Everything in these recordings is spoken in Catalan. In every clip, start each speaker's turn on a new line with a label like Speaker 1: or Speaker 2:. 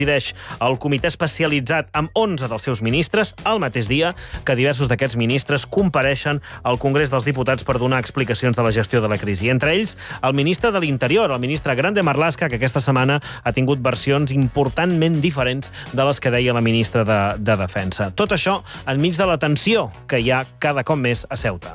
Speaker 1: decideix el comitè especialitzat amb 11 dels seus ministres el mateix dia que diversos d'aquests ministres compareixen al Congrés dels Diputats per donar explicacions de la gestió de la crisi. Entre ells, el ministre de l'Interior, el ministre Grande Marlaska, que aquesta setmana ha tingut versions importantment diferents de les que deia la ministra de Defensa. Tot això enmig de la tensió que hi ha cada cop més a Ceuta.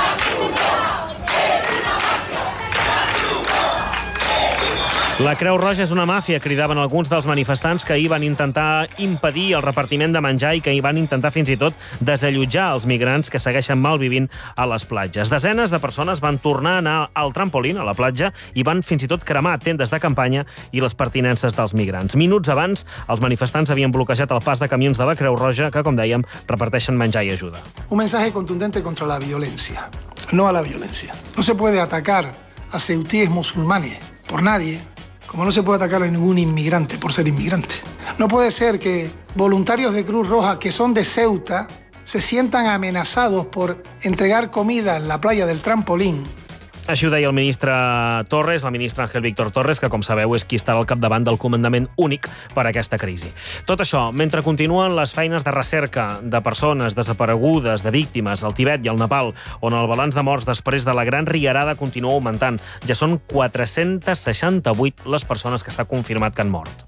Speaker 1: La Creu Roja és una màfia, cridaven alguns dels manifestants que ahir van intentar impedir el repartiment de menjar i que hi van intentar fins i tot desallotjar els migrants que segueixen malvivint a les platges. Desenes de persones van tornar a anar al trampolín, a la platja, i van fins i tot cremar tendes de campanya i les pertinences dels migrants. Minuts abans, els manifestants havien bloquejat el pas de camions de la Creu Roja que, com dèiem, reparteixen menjar i ajuda.
Speaker 2: Un mensaje contundente contra la violencia, no a la violencia. No se puede atacar a ceutíes musulmanes por nadie, como no se puede atacar a ningún inmigrante por ser inmigrante. No puede ser que voluntarios de Cruz Roja que son de Ceuta se sientan amenazados por entregar comida en la playa del trampolín.
Speaker 1: Així ho deia el ministre Torres, el ministre Ángel Víctor Torres, que, com sabeu, és qui està al capdavant del comandament únic per a aquesta crisi. Tot això, mentre continuen les feines de recerca de persones desaparegudes, de víctimes, al Tibet i al Nepal, on el balanç de morts després de la gran riarada continua augmentant. Ja són 468 les persones que s'ha confirmat que han mort.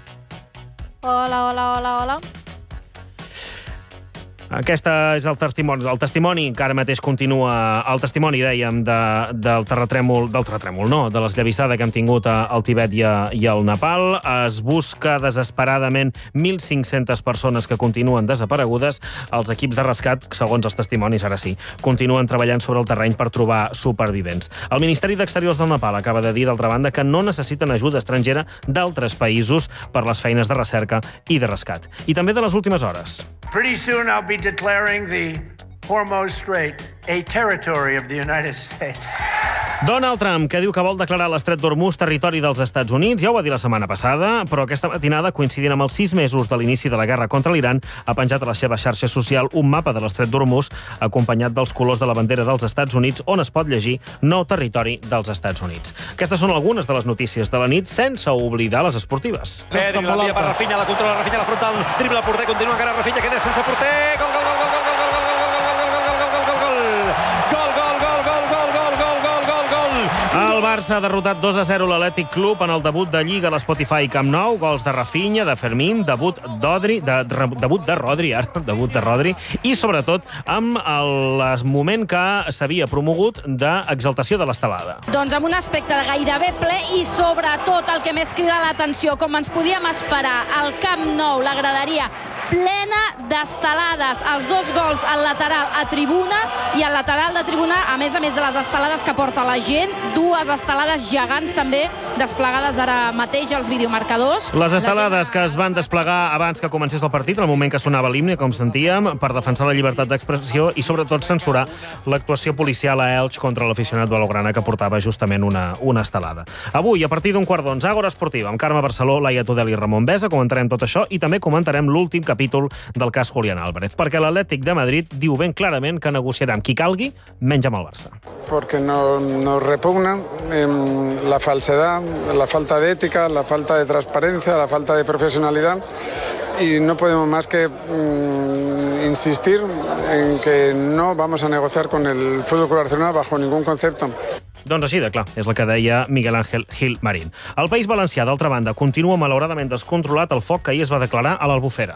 Speaker 3: Hola.
Speaker 1: Aquest és el testimoni que ara mateix continua, el testimoni, dèiem, de l'esllavissada que hem tingut al Tibet i al Nepal. Es busca desesperadament 1.500 persones que continuen desaparegudes. Els equips de rescat, segons els testimonis, ara sí, continuen treballant sobre el terreny per trobar supervivents. El Ministeri d'Exteriors del Nepal acaba de dir, d'altra banda, que no necessiten ajuda estrangera d'altres països per les feines de recerca i de rescat. I també de les últimes hores.
Speaker 4: Pretty soon I'll be declaring the Hormuz Strait a territory of the United States.
Speaker 1: Donald Trump, que diu que vol declarar l'Estret d'Hormuz territori dels Estats Units, ja ho va dir la setmana passada, però aquesta matinada, coincidint amb els 6 mesos de l'inici de la guerra contra l'Iran, ha penjat a la seva xarxa social un mapa de l'Estret d'Hormuz acompanyat dels colors de la bandera dels Estats Units, on es pot llegir nou territori dels Estats Units. Aquestes són algunes de les notícies de la nit, sense oblidar les esportives.
Speaker 5: Pedri, la via per Rafinha, la controla Rafinha, la frontal, dribla el porter, continua encara Rafinha, queda sense porter, gol!
Speaker 1: El Barça ha derrotat 2-0 l'Atlètic Club en el debut de Lliga a l'Spotify Camp Nou, gols de Rafinha, de Fermín, debut de Rodri, i sobretot amb el moment que s'havia promogut d'exaltació de l'estelada.
Speaker 3: Doncs amb un aspecte de gairebé ple i sobretot el que més crida l'atenció, com ens podíem esperar, al Camp Nou, la graderia plena d'estelades. Els 2 gols al lateral a tribuna i al lateral de tribuna, a més de les estelades que porta la gent, 2 estelades gegants també desplegades ara mateix als videomarcadors.
Speaker 1: Les estelades que es van desplegar abans que comencés el partit, en el moment que sonava l'himne, com sentíem, per defensar la llibertat d'expressió i sobretot censurar l'actuació policial a Elx contra l'aficionat blaugrana que portava justament una estelada. Avui, a partir d'un 11:15, Àgora Esportiva, amb Carme Barceló, Laia Tudel i Ramon Besa, comentarem tot això i també comentarem l'últim capítol del cas Julián Álvarez, perquè l'Atlètic de Madrid diu ben clarament que negociarà amb qui calgui, menys amb el Barça.
Speaker 6: Porque nos repugna la falsedad, la falta de ética, la falta de transparencia, la falta de profesionalidad y no podemos más que insistir en que no vamos a negociar con el Fútbol Club Barcelona bajo ningún concepto.
Speaker 1: Doncs així de clar, és el que deia Miguel Ángel Gil Marín. El País Valencià, d'altra banda, continua malauradament descontrolat el foc que ahir es va declarar a l'Albufera.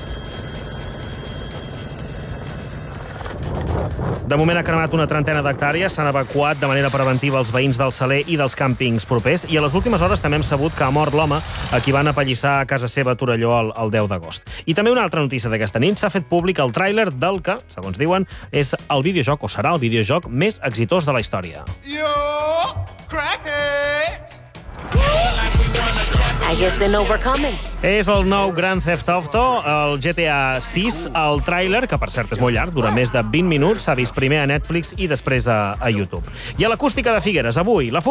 Speaker 1: De moment ha cremat una trentena d'hectàrees, s'han evacuat de manera preventiva els veïns del Saler i dels càmpings propers i a les últimes hores també hem sabut que ha mort l'home a qui van apallissar a casa seva a Torelló el 10 d'agost. I també una altra notícia d'aquesta nit, s'ha fet públic el tràiler del que, segons diuen, és el videojoc o serà el videojoc més exitós de la història.
Speaker 7: I guess they know we're coming.
Speaker 1: És el nou Grand Theft Auto, el GTA 6, el tràiler, que per cert és molt llarg, dura més de 20 minuts, s'ha vist primer a Netflix i després a YouTube. I a l'Acústica de Figueres, avui, la